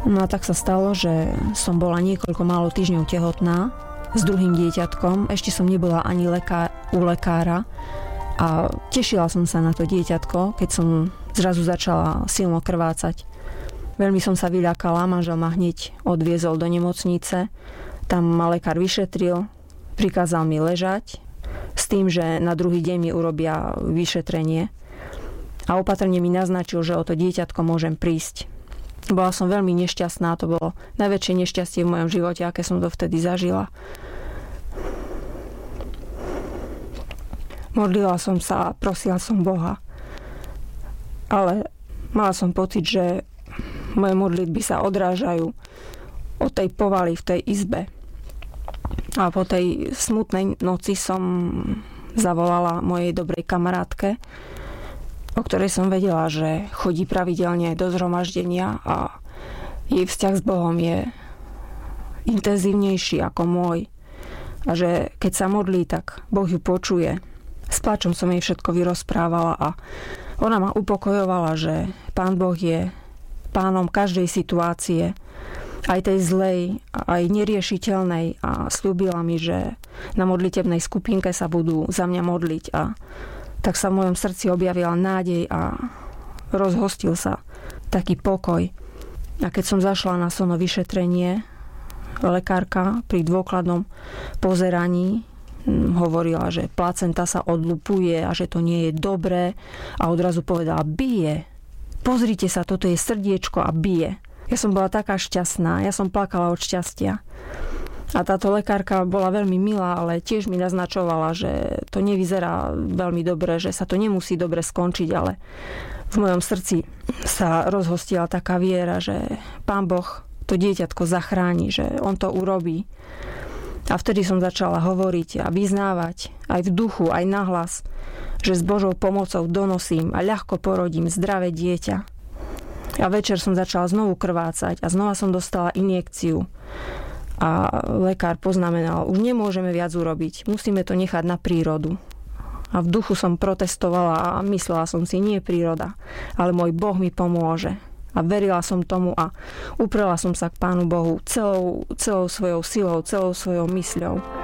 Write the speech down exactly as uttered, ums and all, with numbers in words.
No a tak sa stalo, že som bola niekoľko málo týždňov tehotná s druhým dieťatkom. Ešte som nebola ani lekár, u lekára a tešila som sa na to dieťatko, keď som zrazu začala silno krvácať. Veľmi som sa vyľakala, manžel ma hneď odviezol do nemocnice. Tam ma lekár vyšetril, prikázal mi ležať s tým, že na druhý deň mi urobia vyšetrenie. A opatrne mi naznačil, že o to dieťatko môžem prísť. Bola som veľmi nešťastná, to bolo najväčšie nešťastie v mojom živote, aké som to vtedy zažila. Modlila som sa a prosila som Boha. Ale mala som pocit, že moje modlitby sa odrážajú od tej povaly v tej izbe. A po tej smutnej noci som zavolala mojej dobrej kamarátke, o ktorej som vedela, že chodí pravidelne do zhromaždenia a jej vzťah s Bohom je intenzívnejší ako môj. A že keď sa modlí, tak Boh ju počuje. S plačom som jej všetko vyrozprávala a ona ma upokojovala, že Pán Boh je pánom každej situácie, aj tej zlej, aj neriešiteľnej, a sľúbila mi, že na modlitebnej skupinke sa budú za mňa modliť, a tak sa v mojom srdci objavila nádej a rozhostil sa taký pokoj. A keď som zašla na sono vyšetrenie, lekárka pri dôkladnom pozeraní hovorila, že placenta sa odlupuje a že to nie je dobré, a odrazu povedala: bije, pozrite sa, toto je srdiečko a bije. Ja som bola taká šťastná, ja som plakala od šťastia. A táto lekárka bola veľmi milá, ale tiež mi naznačovala, že to nevyzerá veľmi dobre, že sa to nemusí dobre skončiť, ale v mojom srdci sa rozhostila taká viera, že Pán Boh to dieťatko zachráni, že on to urobí. A vtedy som začala hovoriť a vyznávať aj v duchu, aj nahlas, že s Božou pomocou donosím a ľahko porodím zdravé dieťa. A večer som začala znovu krvácať a znova som dostala injekciu. A lekár poznamenal: už nemôžeme viac urobiť, musíme to nechať na prírodu. A v duchu som protestovala a myslela som si: nie príroda, ale môj Boh mi pomôže. A verila som tomu a uprela som sa k Pánu Bohu celou, celou svojou silou, celou svojou mysľou.